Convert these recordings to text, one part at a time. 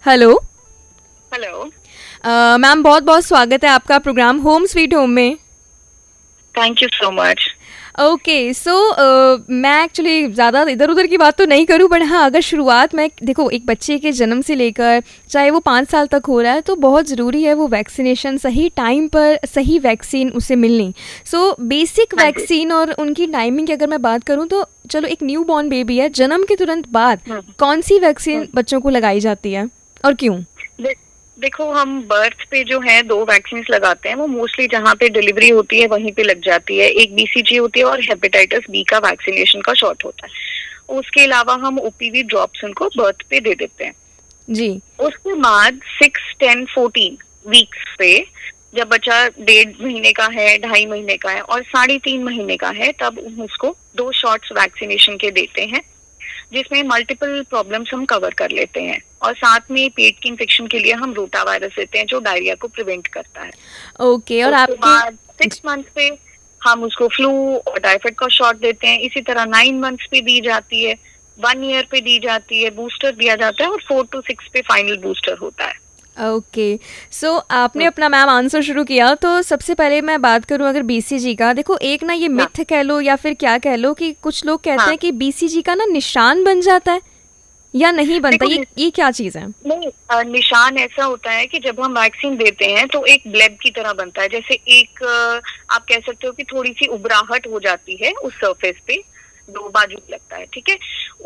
Hello. Hello. Ma'am बहुत बहुत स्वागत है आपका प्रोग्राम होम स्वीट होम में। Thank you so much. Okay so मैं एक्चुअली ज़्यादा इधर उधर की बात तो नहीं करूँ, बट हाँ अगर शुरुआत में देखो एक बच्चे के जन्म से लेकर चाहे वो 5 साल तक हो रहा है तो बहुत ज़रूरी है वो वैक्सीनेशन सही टाइम पर सही वैक्सीन उसे मिलनी। सो बेसिक हाँ जी। वैक्सीन और उनकी टाइमिंग की अगर मैं बात करूँ तो चलो एक न्यू बॉर्न बेबी है, जन्म के तुरंत बाद हम्म, कौन सी वैक्सीन हम्म। बच्चों को लगाई जाती है और क्यों? दे, देखो, हम बर्थ पे जो है दो वैक्सीन लगाते हैं, वो मोस्टली जहाँ पे डिलीवरी होती है वहीं पे लग जाती है। एक बीसीजी होती है और हेपेटाइटिस बी का वैक्सीनेशन का शॉट होता है। उसके अलावा हम ओपीवी ड्रॉप्स उनको बर्थ पे दे देते हैं। जी। उसके बाद 6, 10, 14 वीक्स पे, जब बच्चा 1.5 महीने का है, 2.5 महीने का है और 3.5 महीने का है, तब उसको 2 शॉट्स वैक्सीनेशन के देते हैं, जिसमें मल्टीपल प्रॉब्लम्स हम कवर कर लेते हैं। और साथ में पेट की इन्फेक्शन के लिए हम रोटा वायरस देते हैं, जो डायरिया को प्रिवेंट करता है। ओके और उसके आपके बाद 6 मंथ पे हम उसको फ्लू और टाइफाइड का शॉट देते हैं। इसी तरह 9 मंथ्स पे दी जाती है, 1 ईयर पे दी जाती है, बूस्टर दिया जाता है, और 4 to 6 पे फाइनल बूस्टर होता है। ओके सो आपने हम्म, अपना मैम आंसर शुरू किया तो सबसे पहले मैं बात करूं अगर बीसीजी का, देखो एक ना ये हाँ, मिथ कह लो या फिर क्या कह लो कि कुछ लोग कहते हाँ। हैं कि बीसीजी का ना निशान बन जाता है या नहीं बनता, देखो, ये क्या चीज़ है? नहीं, निशान ऐसा होता है कि जब हम वैक्सीन देते हैं तो एक ब्लेब की तरह बनता है। जैसे एक आप कह सकते हो कि थोड़ी सी उबराहट हो जाती है उस सरफेस पे, दो बाजू लगता है, ठीक है।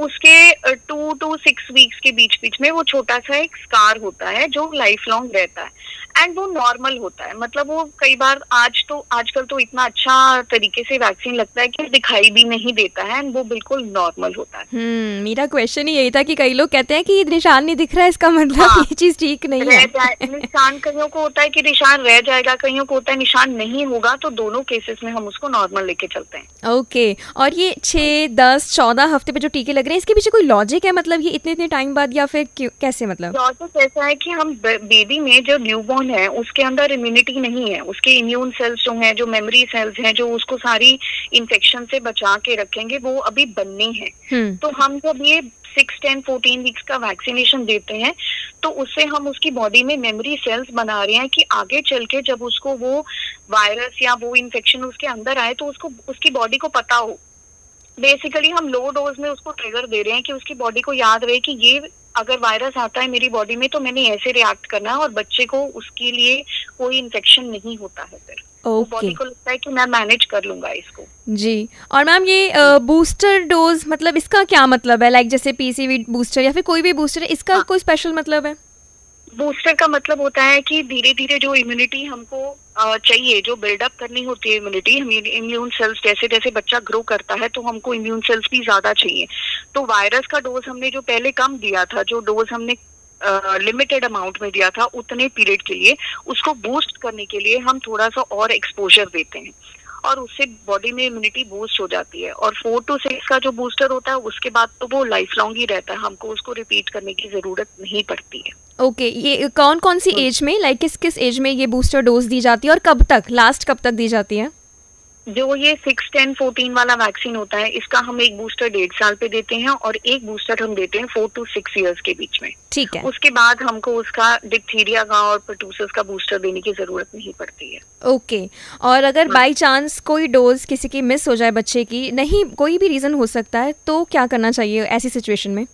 उसके 2 to 6 वीक्स के बीच बीच में वो छोटा सा एक स्कार होता है जो लाइफ लॉन्ग रहता है, एंड वो नॉर्मल होता है। मतलब वो कई बार आजकल तो इतना अच्छा तरीके से वैक्सीन लगता है कि दिखाई भी नहीं देता है, एंड वो बिल्कुल नॉर्मल होता है। मेरा क्वेश्चन ही यही था कि कई लोग कहते हैं कि निशान नहीं दिख रहा है इसका मतलब हाँ, ये चीज़ ठीक नहीं रह है। जाए निशान, कईयों को होता है कि निशान रह जाएगा, कईयों को होता है निशान नहीं होगा, तो दोनों केसेस में हम उसको नॉर्मल लेके चलते हैं। ओके और ये 6, 10, 14 हफ्ते पे जो टीके लग रहे हैं इसके पीछे कोई लॉजिक है, मतलब ये इतने इतने टाइम बाद या फिर क्यों, कैसे मतलब? प्रोसेस ऐसा है कि हम बेबी में जो न्यूबॉर्न है उसके अंदर इम्यूनिटी नहीं है, उसके इम्यून सेल्स जो हैं, जो मेमोरी सेल्स हैं, जो उसको सारी इन्फेक्शन से बचा के रखेंगे, वो अभी बनने हैं। हम्म। तो हम जब ये 6, 10, 14 वीक्स का वैक्सीनेशन देते हैं, तो उससे हम उसकी बॉडी में मेमोरी सेल्स बना रहे हैं कि आगे चल के जब उसको वो वायरस या वो इन्फेक्शन उसके अंदर आए तो उसको, उसकी बॉडी को पता हो। बेसिकली हम लो डोज में उसको ट्रिगर दे रहे हैं कि उसकी बॉडी को याद रहे कि ये अगर वायरस आता है मेरी बॉडी में तो मैंने ऐसे रिएक्ट करना है, और बच्चे को उसके लिए कोई इन्फेक्शन नहीं होता है। फिर वो ओके। बॉडी को लगता है कि मैं मैनेज कर लूंगा इसको। जी। और मैम जी। ये बूस्टर डोज मतलब इसका क्या मतलब है, लाइक जैसे पीसीवी बूस्टर या फिर कोई भी बूस्टर है, इसका हाँ, कोई स्पेशल मतलब है? बूस्टर का मतलब होता है कि धीरे धीरे जो इम्यूनिटी हमको चाहिए, जो बिल्डअप करनी होती है इम्यूनिटी, हम इम्यून सेल्स, जैसे जैसे बच्चा ग्रो करता है तो हमको इम्यून सेल्स भी ज्यादा चाहिए। तो वायरस का डोज हमने जो पहले कम दिया था, जो डोज हमने लिमिटेड अमाउंट में दिया था उतने पीरियड के लिए, उसको बूस्ट करने के लिए हम थोड़ा सा और एक्सपोजर देते हैं, और उससे बॉडी में इम्यूनिटी बूस्ट हो जाती है। और 4 to 6 का जो बूस्टर होता है उसके बाद तो वो लाइफ लॉन्ग ही रहता है, हमको उसको रिपीट करने की जरूरत नहीं पड़ती है। ओके ये कौन कौन सी एज में, लाइक किस किस एज में ये बूस्टर डोज दी जाती है और कब तक, लास्ट कब तक दी जाती है? जो ये 6, 10, 14 वाला वैक्सीन होता है, इसका हम एक बूस्टर 1.5 साल पे देते हैं, और एक बूस्टर हम देते हैं 4 to 6 ईयर्स के बीच में। ठीक है। उसके बाद हमको उसका डिप्थीरिया का और परटूसिस का बूस्टर देने की जरूरत नहीं पड़ती है। ओके। और अगर हम्म। बाई चांस कोई डोज किसी की मिस हो जाए, बच्चे की नहीं, कोई भी रीज़न हो सकता है, तो क्या करना चाहिए ऐसी सिचुएशन में?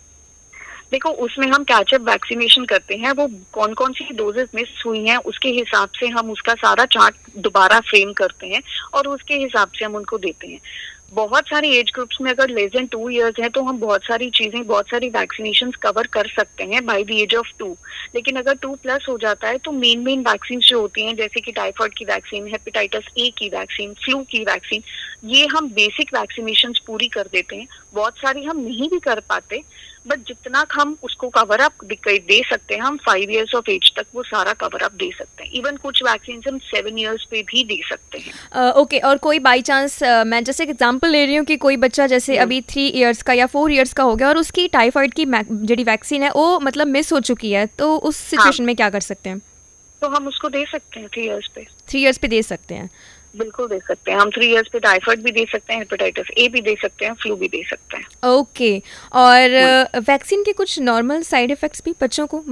देखो, उसमें हम कैचअप वैक्सीनेशन करते हैं, वो कौन कौन सी डोजेस मिस हुई हैं उसके हिसाब से हम उसका सारा चार्ट दोबारा फ्रेम करते हैं, और उसके हिसाब से हम उनको देते हैं। बहुत सारी एज ग्रुप्स में अगर लेस देन 2 इयर्स है तो हम बहुत सारी चीजें, बहुत सारी वैक्सीनेशन कवर कर सकते हैं बाय द एज ऑफ 2। लेकिन अगर 2+ हो जाता है तो मेन वैक्सीन जो होती हैं, जैसे कि टाइफाइड की वैक्सीन, हेपेटाइटिस ए की वैक्सीन, फ्लू की वैक्सीन, ये हम बेसिक वैक्सीनेशन पूरी कर देते हैं। बहुत सारी हम नहीं भी कर पाते, बट जितना हम उसको कवर अप दे सकते हैं, हम 5 इयर्स ऑफ एज तक वो सारा कवर अप दे सकते हैं। इवन कुछ वैक्सीन हम 7 इयर्स पे भी दे सकते हैं। ओके और कोई बाई चांस मैं जैसे एग्जांपल ले रही हूँ कि कोई बच्चा जैसे हम्म, अभी 3 इयर्स का या 4 इयर्स का हो गया और उसकी टाइफाइड की जी वैक्सीन है वो मतलब मिस हो चुकी है, तो उस हाँ, सिचुएशन में क्या कर सकते हैं? तो हम उसको दे सकते हैं 3 इयर्स पे। 3 इयर्स पे दे सकते हैं? बिल्कुल दे सकते हैं, हम 3 इयर्स पे टाइफाइड भी दे सकते हैं, हेपेटाइटिस ए भी दे सकते हैं, फ्लू भी दे सकते हैं। ओके। और हम्म। वैक्सीन के कुछ नॉर्मल साइड इफ़ेक्ट्स भी बच्चों को